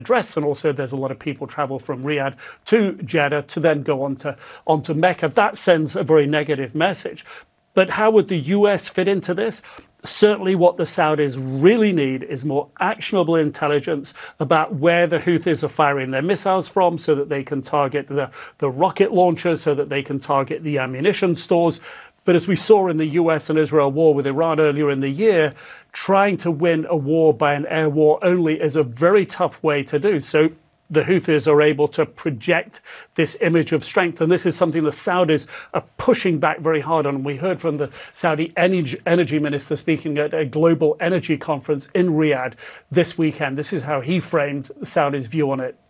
address, and also there's a lot of people travel from Riyadh to Jeddah to then go onto Mecca. That sends a very negative message. But how would the US fit into this? Certainly what the Saudis really need is more actionable intelligence about where the Houthis are firing their missiles from, so that they can target the rocket launchers, so that they can target the ammunition stores. But as we saw in the US and Israel war with Iran earlier in the year, trying to win a war by an air war only is a very tough way to do. So the Houthis are able to project this image of strength. And this is something the Saudis are pushing back very hard on. We heard from the Saudi energy minister speaking at a global energy conference in Riyadh this weekend. This is how he framed the Saudis' view on it.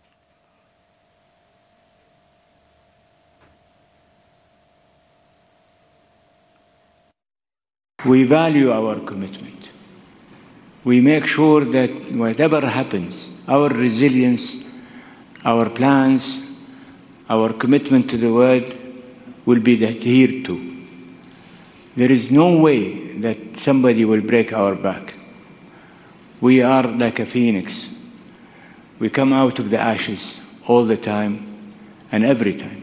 We value our commitment. We make sure that whatever happens, our resilience, our plans, our commitment to the world will be adhered to. There is no way that somebody will break our back. We are like a phoenix. We come out of the ashes all the time and every time.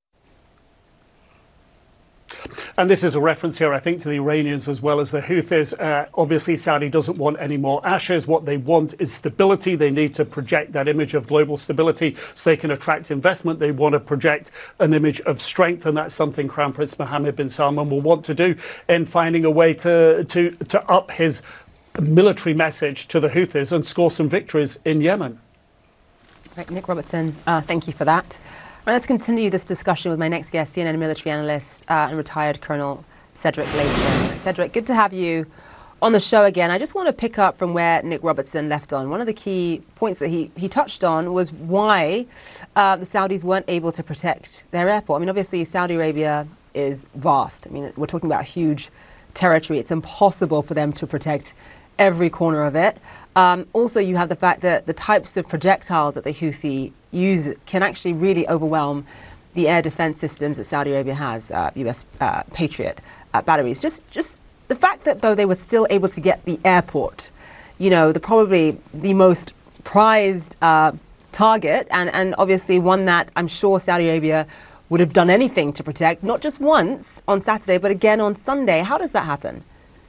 And this is a reference here, I think, to the Iranians as well as the Houthis. Obviously, Saudi doesn't want any more ashes. What they want is stability. They need to project that image of global stability so they can attract investment. They want to project an image of strength, and that's something Crown Prince Mohammed bin Salman will want to do in finding a way to up his military message to the Houthis and score some victories in Yemen. Right, Nick Robertson, thank you for that. Right, let's continue this discussion with my next guest, CNN military analyst and retired Colonel Cedric Layton. Cedric, good to have you on the show again. I just want to pick up from where Nick Robertson left on. One of the key points that he touched on was why the Saudis weren't able to protect their airport. I mean, obviously, Saudi Arabia is vast. I mean, we're talking about huge territory. It's impossible for them to protect every corner of it. Also, you have the fact that the types of projectiles that the Houthi use can actually really overwhelm the air defense systems that Saudi Arabia has, US Patriot batteries. Just the fact that, though, they were still able to get the airport, you know, probably the most prized target, and obviously one that I'm sure Saudi Arabia would have done anything to protect, not just once on Saturday, but again on Sunday. How does that happen?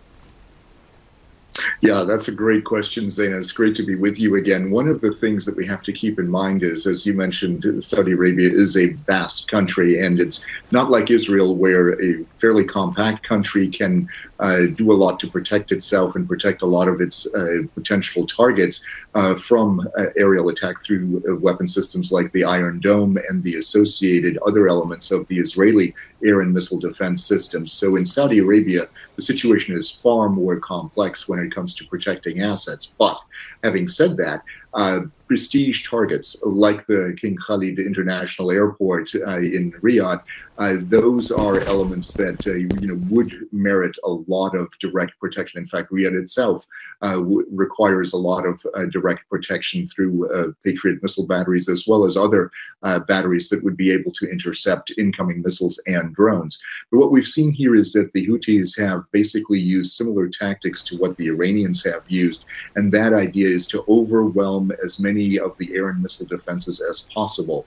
Yeah, that's a great question, Zaina. It's great to be with you again. One of the things that we have to keep in mind is, as you mentioned, Saudi Arabia is a vast country, and it's not like Israel, where a fairly compact country can do a lot to protect itself and protect a lot of its potential targets from aerial attack through weapon systems like the Iron Dome and the associated other elements of the Israeli air and missile defense systems. So in Saudi Arabia, the situation is far more complex when it comes to protecting assets. But having said that, prestige targets like the King Khalid International Airport in Riyadh, those are elements that would merit a lot of direct protection. In fact, Riyadh itself requires a lot of direct protection through Patriot missile batteries, as well as other batteries that would be able to intercept incoming missiles and drones. But what we've seen here is that the Houthis have basically used similar tactics to what the Iranians have used, and that idea is to overwhelm as many of the air and missile defenses as possible.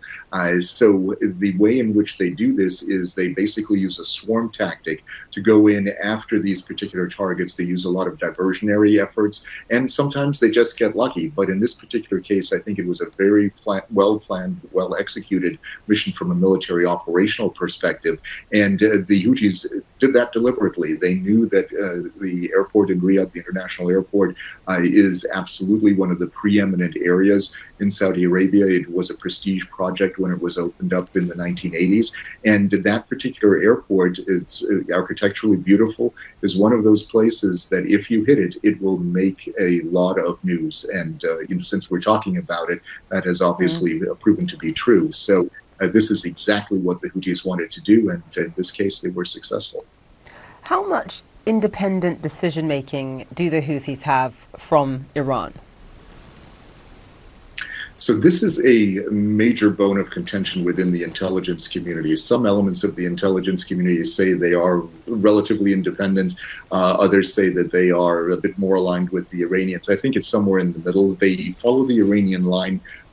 So the way in which they do this is they basically use a swarm tactic to go in after these particular targets. They use a lot of diversionary efforts, and sometimes they just get lucky. But in this particular case, I think it was a very well-planned, well-executed mission from a military operational perspective. And the Houthis did that deliberately. They knew that the airport in Riyadh, the international airport, is absolutely one of the preeminent areas in Saudi Arabia. It was a prestige project when it was opened up in the 1980s. And that particular airport, it's architecturally beautiful, is one of those places that if you hit it, it will make a lot of news. And since we're talking about it, that has obviously proven to be true. So this is exactly what the Houthis wanted to do, and in this case, they were successful. How much independent decision-making do the Houthis have from Iran? So this is a major bone of contention within the intelligence community. Some elements of the intelligence community say they are relatively independent. Others say that they are a bit more aligned with the Iranians. I think it's somewhere in the middle. They follow the Iranian line